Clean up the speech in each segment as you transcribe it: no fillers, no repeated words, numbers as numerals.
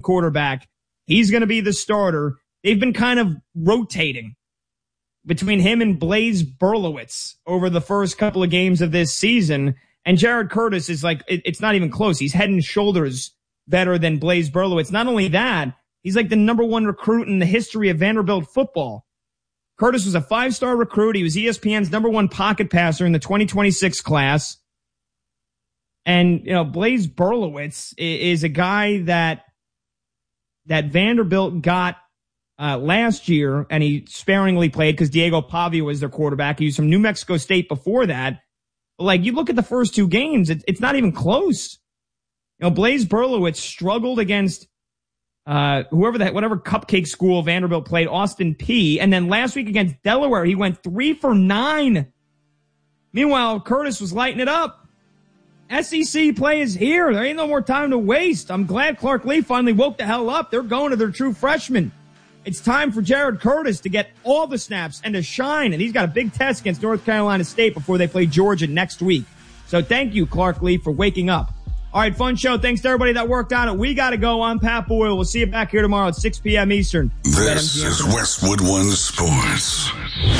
quarterback. He's going to be the starter. They've been kind of rotating between him and Blaise Berlowitz over the first couple of games of this season. And Jared Curtis is like, it's not even close. He's head and shoulders better than Blaise Berlowitz. Not only that, he's like the number one recruit in the history of Vanderbilt football. Curtis was a 5-star recruit. He was ESPN's number one pocket passer in the 2026 class. And, Blaise Berlowitz is a guy that Vanderbilt got last year, and he sparingly played because Diego Pavia was their quarterback. He was from New Mexico State before that. But like, you look at the first two games, it's not even close. Blaise Berlowitz struggled against whatever cupcake school Vanderbilt played, Austin Peay. And then last week against Delaware, he went 3 for 9. Meanwhile, Curtis was lighting it up. SEC play is here. There ain't no more time to waste. I'm glad Clark Lee finally woke the hell up. They're going to their true freshman. It's time for Jared Curtis to get all the snaps and to shine. And he's got a big test against North Carolina State before they play Georgia next week. So thank you, Clark Lee, for waking up. All right, fun show. Thanks to everybody that worked on it. We got to go. I'm Pat Boyle. We'll see you back here tomorrow at 6 p.m. Eastern. This is Westwood One Sports.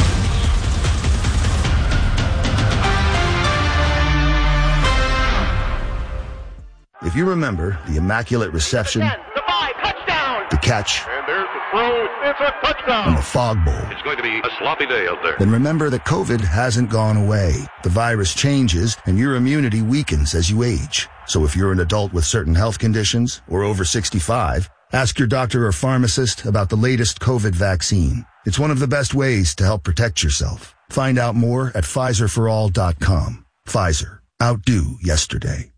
If you remember the immaculate reception, the catch, and there's the throw. It's a touchdown. and the fog bowl, It's going to be a sloppy day out there. then remember that COVID hasn't gone away. The virus changes and your immunity weakens as you age. So if you're an adult with certain health conditions or over 65, ask your doctor or pharmacist about the latest COVID vaccine. It's one of the best ways to help protect yourself. Find out more at PfizerForAll.com. Pfizer. Outdo yesterday.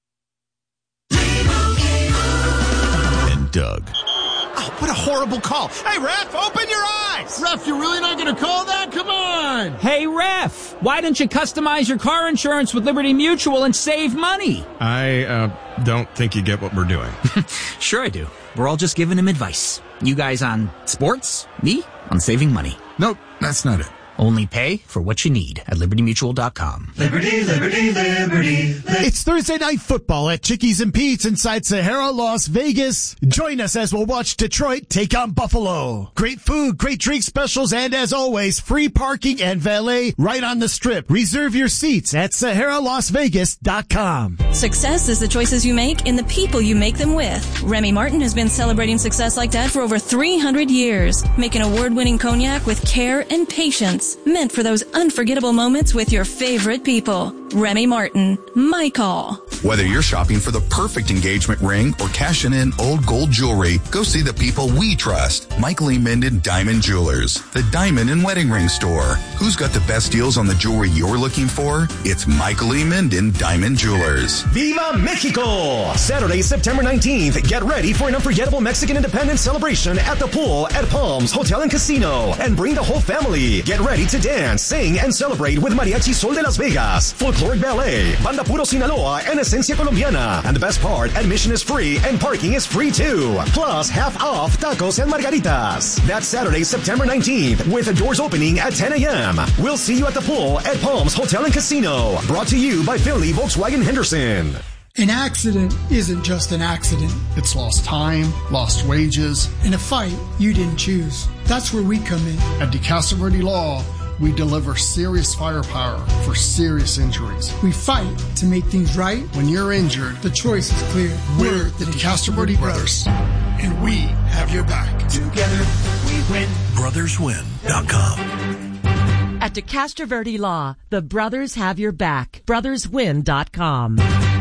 And Doug. Oh, what a horrible call. Hey, ref, open your eyes. Ref, you're really not going to call that? Come on. Hey, ref, why don't you customize your car insurance with Liberty Mutual and save money? I don't think you get what we're doing. Sure I do. We're all just giving him advice. You guys on sports, me on saving money. Nope, that's not it. Only pay for what you need at LibertyMutual.com. Liberty, liberty, liberty, liberty. It's Thursday Night Football at Chickies and Pete's inside Sahara, Las Vegas. Join us as we'll watch Detroit take on Buffalo. Great food, great drink specials, and as always, free parking and valet right on the strip. Reserve your seats at SaharaLasVegas.com. Success is the choices you make and the people you make them with. Remy Martin has been celebrating success like that for over 300 years, making award-winning cognac with care and patience, meant for those unforgettable moments with your favorite people. Remy Martin, my call. Whether you're shopping for the perfect engagement ring or cashing in old gold jewelry, go see the people we trust. Michael E. Minden Diamond Jewelers, the diamond and wedding ring store. Who's got the best deals on the jewelry you're looking for? It's Michael E. Minden Diamond Jewelers. Viva Mexico! Saturday, September 19th. Get ready for an unforgettable Mexican independence celebration at the pool at Palms Hotel and Casino. And bring the whole family. Get ready to dance, sing, and celebrate with Mariachi Sol de Las Vegas, Folkloric Ballet, Banda Puro Sinaloa, and Esencia Colombiana. And the best part, admission is free and parking is free too. Plus, half off tacos and margaritas. That's Saturday, September 19th, with the doors opening at 10 a.m. We'll see you at the pool at Palms Hotel and Casino. Brought to you by Finley Volkswagen Henderson. An accident isn't just an accident. It's lost time, lost wages. In a fight you didn't choose. That's where we come in. At DeCastro Law, we deliver serious firepower for serious injuries. We fight to make things right. When you're injured, the choice is clear. We're the DeCastro brothers, and we have your back. Together we win. BrothersWin.com. At DeCastro Law, the brothers have your back. BrothersWin.com.